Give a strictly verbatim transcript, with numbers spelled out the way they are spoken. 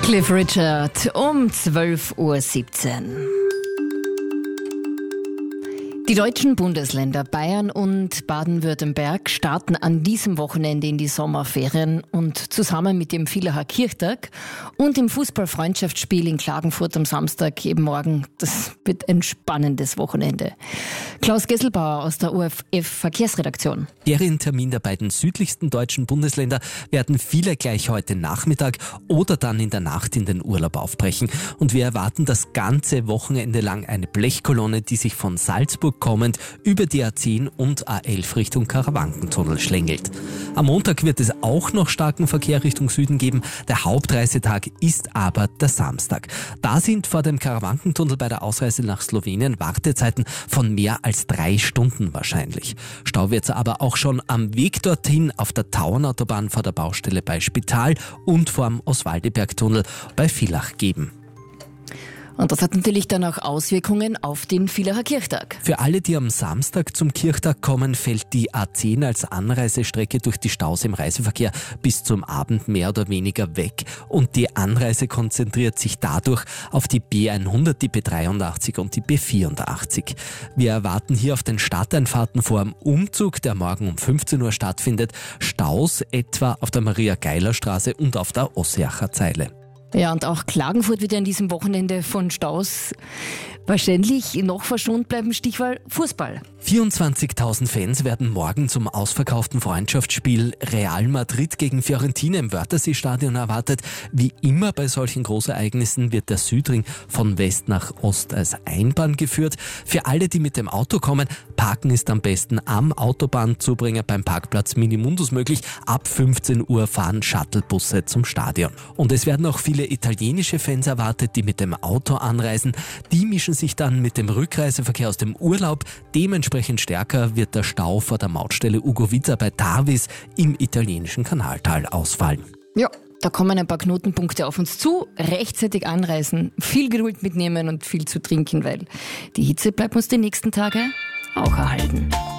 Cliff Richard um zwölf Uhr siebzehn. Die deutschen Bundesländer Bayern und Baden-Württemberg starten an diesem Wochenende in die Sommerferien und zusammen mit dem Villacher Kirchtag und dem Fußball-Freundschaftsspiel in Klagenfurt am Samstag eben morgen. Das wird ein spannendes Wochenende. Klaus Gesselbauer aus der O R F-Verkehrsredaktion. Ferientermin der beiden südlichsten deutschen Bundesländer werden viele gleich heute Nachmittag oder dann in der Nacht in den Urlaub aufbrechen. Und wir erwarten das ganze Wochenende lang eine Blechkolonne, die sich von Salzburg kommend über die A zehn und A elf Richtung Karawankentunnel schlängelt. Am Montag wird es auch noch starken Verkehr Richtung Süden geben. Der Hauptreisetag ist aber der Samstag. Da sind vor dem Karawankentunnel bei der Ausreise nach Slowenien Wartezeiten von mehr als drei Stunden wahrscheinlich. Stau wird es aber auch schon am Weg dorthin auf der Tauernautobahn vor der Baustelle bei Spital und vor dem Oswaldibergtunnel bei Villach geben. Und das hat natürlich dann auch Auswirkungen auf den Villacher Kirchtag. Für alle, die am Samstag zum Kirchtag kommen, fällt die A zehn als Anreisestrecke durch die Staus im Reiseverkehr bis zum Abend mehr oder weniger weg. Und die Anreise konzentriert sich dadurch auf die B hundert, die B dreiundachtzig und die B vierundachtzig. Wir erwarten hier auf den Stadteinfahrten vor dem Umzug, der morgen um fünfzehn Uhr stattfindet, Staus etwa auf der Maria-Geiler-Straße und auf der Ossiacher Zeile. Ja, und auch Klagenfurt wird ja an diesem Wochenende von Staus wahrscheinlich noch verschont bleiben. Stichwort Fußball. vierundzwanzigtausend Fans werden morgen zum ausverkauften Freundschaftsspiel Real Madrid gegen Fiorentina im Wörthersee-Stadion erwartet. Wie immer bei solchen Großereignissen wird der Südring von West nach Ost als Einbahn geführt. Für alle, die mit dem Auto kommen, parken ist am besten am Autobahnzubringer beim Parkplatz Minimundus möglich. Ab fünfzehn Uhr fahren Shuttlebusse zum Stadion. Und es werden auch viele italienische Fans erwartet, die mit dem Auto anreisen. Die mischen sich dann mit dem Rückreiseverkehr aus dem Urlaub. Dementsprechend stärker wird der Stau vor der Mautstelle Ugoviza bei Tarvis im italienischen Kanaltal ausfallen. Ja, da kommen ein paar Knotenpunkte auf uns zu. Rechtzeitig anreisen, viel Geduld mitnehmen und viel zu trinken, weil die Hitze bleibt uns die nächsten Tage auch erhalten.